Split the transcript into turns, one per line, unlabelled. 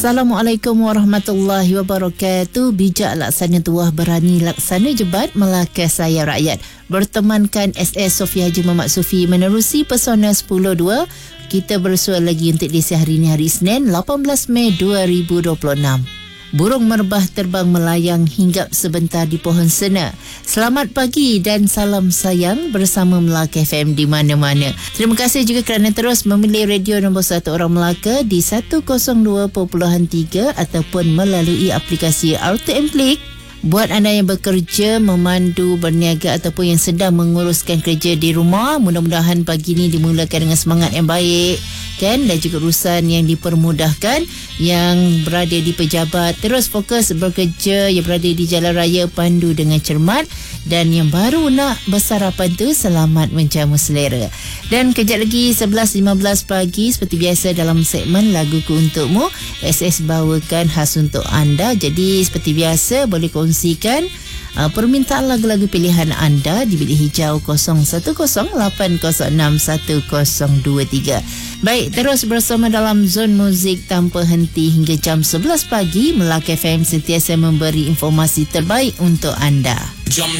Assalamualaikum warahmatullahi wabarakatuh. Bijak laksana tuah, berani laksana jebat, Melaka saya rakyat. Bertemankan SS Sofia Haji Muhammad Sufi menerusi Pesona 10.2. Kita bersua lagi untuk edisi hari ini, hari Isnin 18 Mei 2026. Burung merbah terbang melayang hinggap sebentar di pohon sena. Selamat pagi dan salam sayang bersama Melaka FM di mana-mana. Terima kasih juga kerana terus memilih radio nombor 1 orang Melaka di 102.3 ataupun melalui aplikasi RTM Klik. Buat anda yang bekerja, memandu, berniaga ataupun yang sedang menguruskan kerja di rumah, mudah-mudahan pagi ini dimulakan dengan semangat yang baik, kan? Dan juga urusan yang dipermudahkan. Yang berada di pejabat terus fokus bekerja, yang berada di jalan raya pandu dengan cermat, dan yang baru nak bersarapan tu selamat menjamu selera. Dan kejap lagi 11.15 pagi seperti biasa dalam segmen Laguku Untukmu, SS bawakan khas untuk anda. Jadi seperti biasa boleh kongsikan permintaan lagu-lagu pilihan anda di bilik hijau 0108061023. Baik, terus bersama dalam zon muzik tanpa henti hingga jam 11 pagi. Melaka FM sentiasa memberi informasi terbaik untuk anda.
Jom